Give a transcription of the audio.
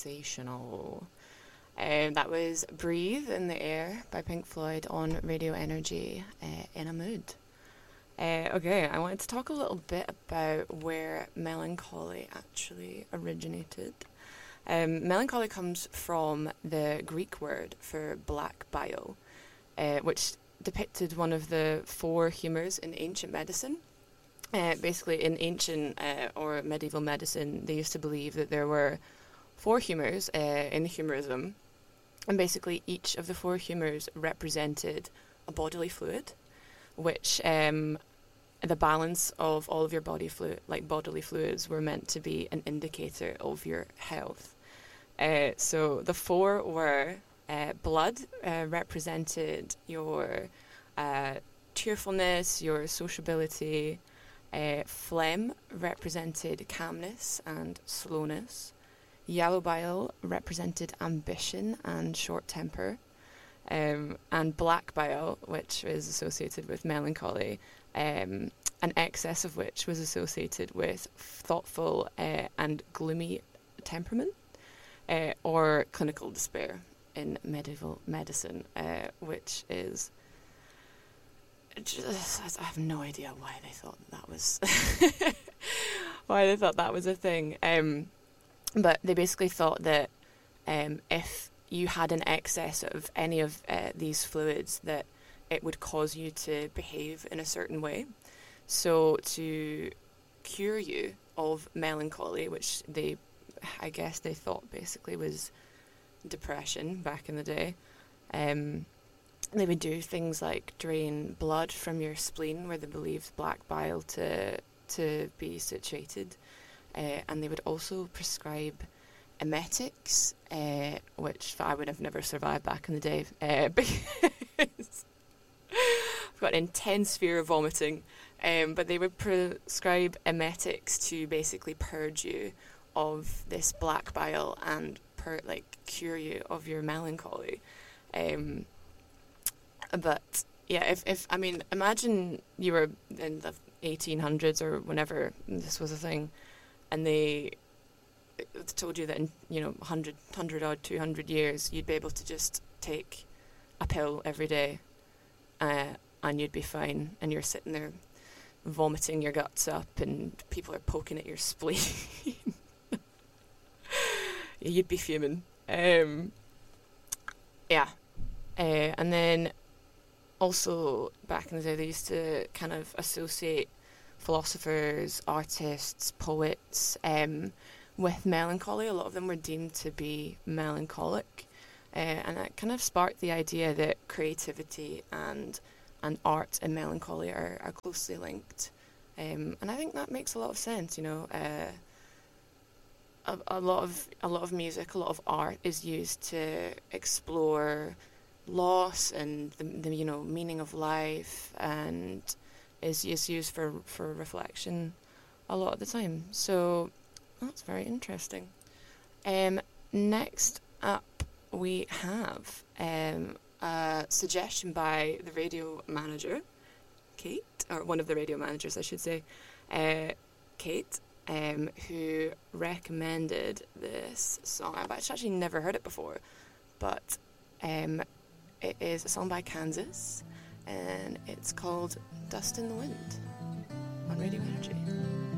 sensational. That was Breathe in the Air by Pink Floyd on Radio Energy in a mood. Okay, I wanted to talk a little bit about where melancholy actually originated. Melancholy comes from the Greek word for black bile, which depicted one of the four humours in ancient medicine. Basically, in ancient or medieval medicine, they used to believe that there were four humours in humorism, and basically each of the four humours represented a bodily fluid, which the balance of all of your bodily fluids were meant to be an indicator of your health. So the four were blood represented your cheerfulness, your sociability. Phlegm represented calmness and slowness. Yellow bile represented ambition and short temper. And black bile, which is associated with melancholy, an excess of which was associated with thoughtful and gloomy temperament, or clinical despair in medieval medicine, which is just, I have no idea why they thought that was a thing. But they basically thought that if you had an excess of any of these fluids, that it would cause you to behave in a certain way. So to cure you of melancholy, which I guess they thought basically was depression back in the day, they would do things like drain blood from your spleen, where they believed black bile to be situated, and they would also prescribe emetics, which I would have never survived back in the day, because I've got an intense fear of vomiting, but they would prescribe emetics to basically purge you of this black bile and cure you of your melancholy. But yeah, if imagine you were in the 1800s or whenever this was a thing, and they told you that in 100 odd 200 years you'd be able to just take a pill every day, and you'd be fine, and you're sitting there vomiting your guts up and people are poking at your spleen. You'd be fuming. And then also back in the day they used to kind of associate philosophers, artists, poets with melancholy. A lot of them were deemed to be melancholic, and that kind of sparked the idea that creativity and art and melancholy are closely linked, and I think that makes a lot of sense. A lot of music, a lot of art is used to explore loss and the meaning of life, and is used for reflection a lot of the time. So that's very interesting. Next up we have a suggestion by the radio manager, Kate, or one of the radio managers I should say, Kate, who recommended this song. I've actually never heard it before, but it is a song by Kansas, and it's called Dust in the Wind on Radio Energy.